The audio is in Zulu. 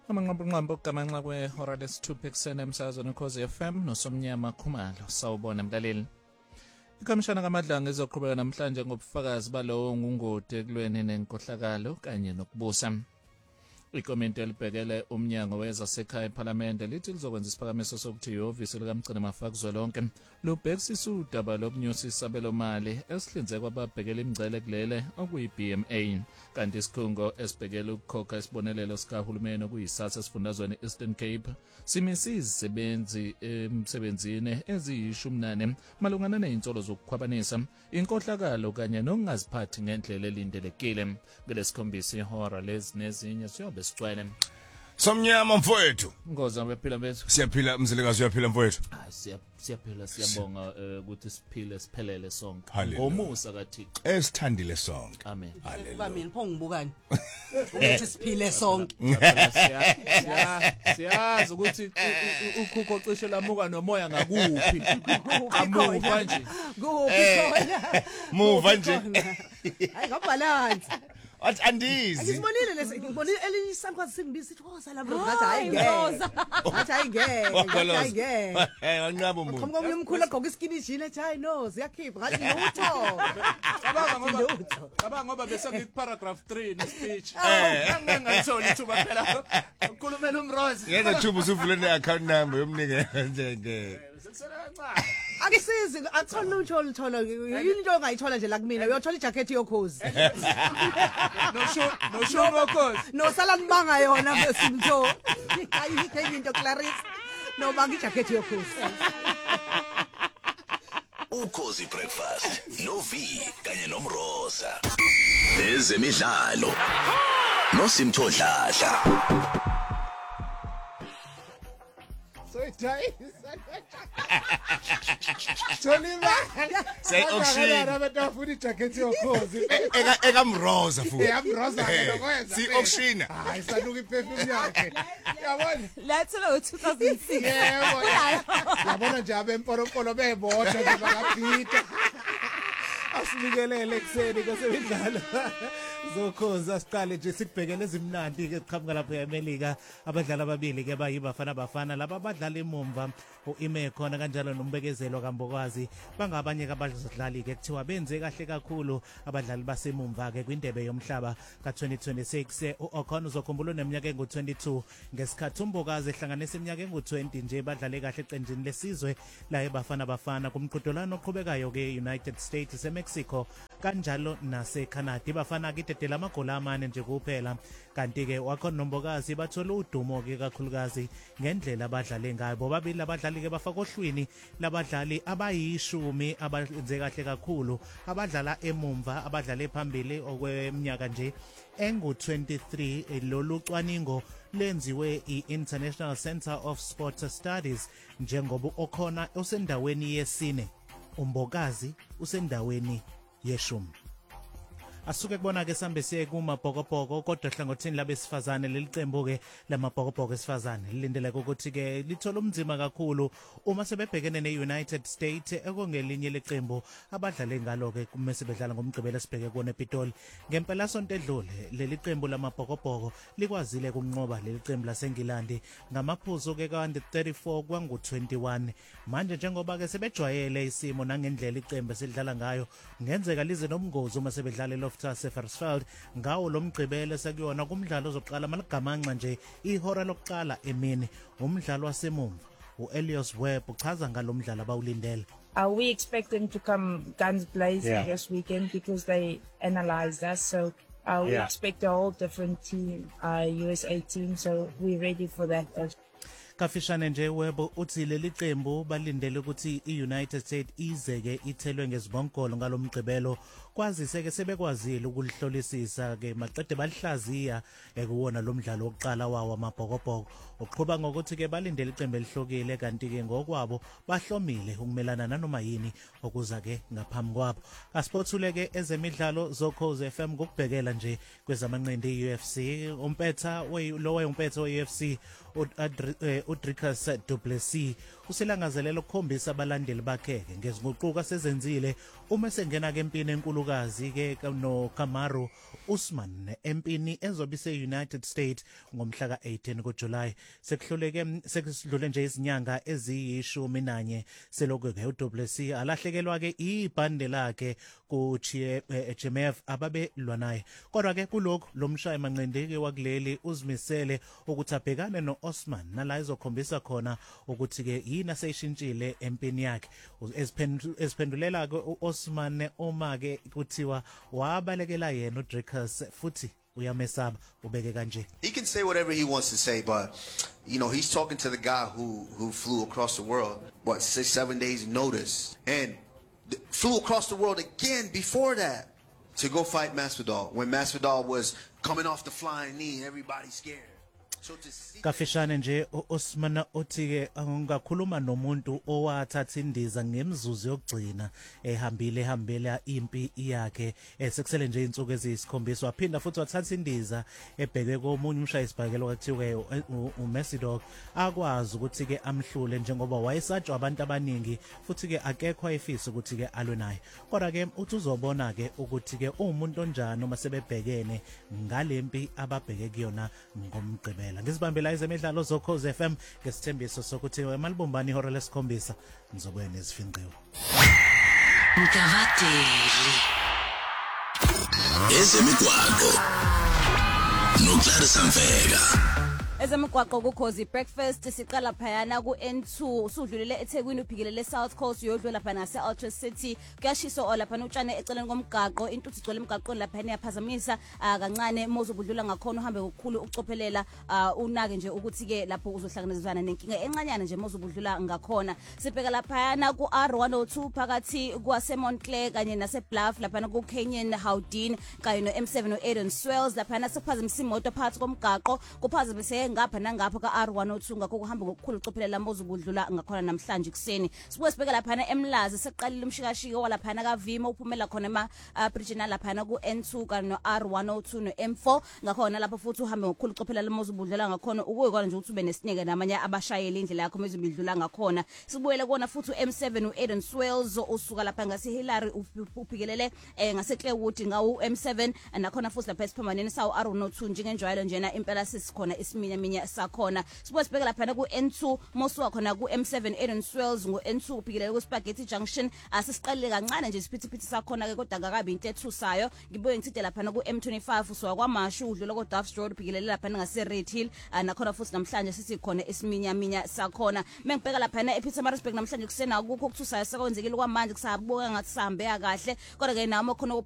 Amanqambo gamanxa kwehora lesi-2 ekuseni emsakazweni Ukhozi FM noSomnyama Khumalo. Sawubona mlaleli. Ikamishana kaMadlanga izoqhubeka namhlanje ngobufakazi balowo ngungoti ekulweni nenkohlakalo kanye nokubusa. Ikomiti elibhekele umnyango wezasekhaya eParliament lithi lizokwenza isiphakamiso sokuthi ihhovisi likaMgcini Mafa kuzwelonke lubhekisisa udaba lokunyusa isabelomali esihlinzekwa ababhekela imingcele kulele okuyi-BMA, kanti isikhungo esibhekele ukukhokha isibonelelo sikahulumeni okuyisatha esifundazweni Eastern Cape simisa izisebenzi emsebenzini eziyishumi malungana nezinsolo zokukhwabanisa inkohlakalo kanye nokungaziphathi ngendlela elindelekile. Kulesikhombisa ihora lezi nezinye siyobe sicwele. Somnyama mfowethu. Ngoza bephila bethu. Siyaphila mzilikazi uyaphila mfowethu. Siyaphila siyabonga ukuthi siphile siphelele sonke. Ngomusa kaThixo. Esithandile sonke. Amen. Kuba mina pho ngibukani. Ukuthi siphile sonke. Siyazi ukuthi ukhukho cishe lamuka nomoya ngakuphi. Amuva nje. Kuphi khona. Muva nje. Hayi ngabalance. What andizi? Ngibonile lesi ngibonile elisankwazi singibisi sithi oh sala bro ngathi ayingeke. Ngathi ayingeke. Wanqaba umuntu. Khomka umkhulu egqoka iskini jean ethi hayi no siyakhipha ngathi lutho. Cabanga ngoba bese ngikuparagraph 3 ne-speech. Ngangangitholi ithuba phela. Ukhulumela uMrose. Yena thuba usuvule ne-account number yomnikeza nje. Akusizi athola uthola yini into ongayithola nje la kumina uyothola ijacket yokhozi. No show cause. No sala nibanga yona bese mtho. Ayikho into Clarice. No banga ijacket yokhozi. Ukhozi breakfast no V kanye nomrosa. Ezemidlalo. No Simthodladla. Say auction. Abafuna ijacket yokhozi. Eka mroza futhi. Yamroza lokwenza. Si auction. Hayi sanuka iperfume yakhe. Yabona? Let's know 2006. Yebo. Yabona nje abempolopolo bebodwa nje bakaphita. Asinikelele ekseni kwasemidlalo. Zokhozi asiqale nje sikubhekele ezimnandi ke siqhamuka lapha eMelika abadlali ababili ke bayibafana laba abadlala emumva uIme khona kanjalo nombekezelo kaMbokwazi bangabanye abadlali ke kuthiwa benze kahle kakhulu abadlali basemumva ke kwindebe yomhlaba ka2026 uOkhona uzokhumbula neminyaka engu22 ngesikhathi uMbokazi ehlanganisa iminyaka engu20 nje badlale kahle eqenjini lesizwe la ebafana kumqhudelwano oqhubekayo ke United States eMexico kanjalo naseCanada ibafana kidedela amagoli amane nje kuphela kanti ke wakhona noMbokazi bathola udumo ke kakhulukazi ngendlela abadlale ngayo bobabili abadlali ke bafaka ohlwini labadlali abayishumi abenze kahle kakhulu abadlala emumva abadlale phambili okweminyaka nje engu23 lolu cwaningo lenziwe iInternational Center of Sport Studies njengoba okhona usendaweni yesine uMbokazi usendaweni yeshumi. Asuke kubona ke sambe siye kumabhokobhoko kodwa hlangothini labesifazane leliqembu ke lamabhokobhoko esifazane lilindeleke ukuthi ke lithola umzima kakhulu uma sebebhekene neUnited States ekongelinye leqembu abadlale ngalo ke kumese bedlala ngomgqibelo sibheke kuone ePitoli ngempela sonto edlule leli qembu lamabhokobhoko likwazile ukunqoba leli qembu laseNgilandi ngamaphuzu ke ka-34 kwangu-21 manje njengoba ke sebejwayele isimo nangendlela iqembu esidlala ngayo ngenzeka lize nomngozi uma sebedlala Sefersfeld ngawo lomgqibelo sekuyona kumdlalo ozoqala maligamanxa nje ihora lokuqala emini umdlalo wasemumva uElios Webb uchaza ngalomdlalo abawulindele. We expect them to come guns blazing this weekend because they analyzed us, so we expect a whole different team, USA team, so we're ready for that. Kafishane nje Webb uthi leli qembu balindele ukuthi iUnited States izeke ithelwe ngezibongolo ngalomgqibelo kwazise ke sebekwazile ukulihlolisisa ke maqede balihlaziya ekuwona lomdlalo wokuqala wawo amabhokobhoko uqhubha ngokuthi ke balindele iqembu elihlokile kanti ke ngokwabo bahlomile ukumelana nanoma yini okuza ke ngaphambi kwabo. Asipothule ke ezemidlalo zokhozi FM ngokubhekela nje kwezamanqindi UFC umpetha umpetha weUFC uDricus Du Plessis uselangazelela ukukhombisa abalandeli bakhe ngezinguquko asezenzile uma sengena ke empini enkulukazi ke no Kamaru Usman empini ezobe ise-United States ngomhla ka-18 kuJulayi. Sekudlule nje izinyanga eziyi11 selokhu ke uDuplessis alahlekelwa ke ibhande lakhe kuchiye GMF ababelwa naye. Kodwa ke kulokho lo mshayi manqindiki wakuleli uzimisele ukuthi abhekane noOsman nala izokhombisa khona ukuthi ke yini aseyishintshile empini yakhe. Eziphendulela ke uOsman uma ke kuthiwa wabalekela yena uDricus futhi uyamesaba ubeke kanje. He can say whatever he wants to say, but you know, he's talking to the guy who flew across the world, 6-7 days notice, and flew across the world again before that to go fight Masvidal when Masvidal was coming off the flying knee and everybody scared. Kafishane nje uOsman uthi ke ngakhuluma nomuntu owathatha indiza ngemzuzu yokugcina ehambela impi yakhe sekusele nje insuku eziyisikhombisa waphinda futhi wathatha indiza ebheke komunye umshayisibhakelo okuthiwa uMasvidal akwazi ukuthi ke amhlule njengoba wayesatshwa abantu abaningi futhi ke akekho ayefisa ukuthi ke alwe naye. Kodwa ke uthi uzobona ke ukuthi ke umuntu onjani uma sebebhekene ngalempi ababheke kuyona ngomgqibelo. Ngizibambela ezemidlalo zokhozi FM ngesithembiso sokuthi emalibumbani ihora lesikhombisa nizobuya nezifinqiwe. Mkavateli ezemigwaqo noClarissa Mfeka. Ezemigwaqo kuKhozi Breakfast siqala phayana ku-N2 usudlulele eThekwini uphikilele South Coast uyodlula lapha nase Ultra City kuyashiso lapha utshane eceleni komgaqo intuthu igcwele emgaqweni lapha iyaphazamisa kancane mozobudlula ngakhona uhambe ukukhulu ucophelela unake nje ukuthi ke lapho uzohlanganezana nenkinga encanyana nje mozobudlula ngakhona. Sibheka lapha ku R102 phakathi kwaseMontclair kanye naseBluff lapha ku Canyon Howdene kanye no M7 no Eden Swells lapha sekuphazamisa imoto phakathi komgaqo kuphazamise ngapha nangapha ka R102 ngakho kuhamba ngokukhulu ucophelela mozobudlula ngakhona namhlanje kuseni. Sibuye sibheka lapha eMlazi seqalile umshikashiko walapha kaVimo uphumela khona ema bridge lapha ku N2 kanye no R102 no M4 ngakhona lapho futhi uhambe ngokukhulu ucophelela mozobudlula ngakhona ukuyikona nje ukuthi ube nesineke namanye abashayeli indlela yakho mezobudlula ngakhona. Sibuyele kona futhi uM7 uEden Swells usuka lapha ngase Hillary uphikelele ngase Clearwood ngawu M7 nakhona futhi lapha esiphambaneni sawu R102 njengenjwayelo njena impela sisikhona isiminya sakhona. Sibuye sibheke lapha ku N2 mosuka khona ku M7 Eden Swells ngo N2 uphikele ku Spaghetti Junction asisiqalile kancane nje isiphithiphithi sakhona ke kodwa akakabi intethu sayo. Ngibuye ngithide lapha ku M25 usuka kwaMashu udlula ku Duffs Road uphikele lapha ngase Red Hill nakhona futhi namhlanje sisikhona isiminya sakhona. Mengibheka lapha ePietermaritzburg namhlanje kusena akukho ukuthusayo sekwenzekile kwamanje kusabuka ngathi sihambeka kahle kodwa ke nami khona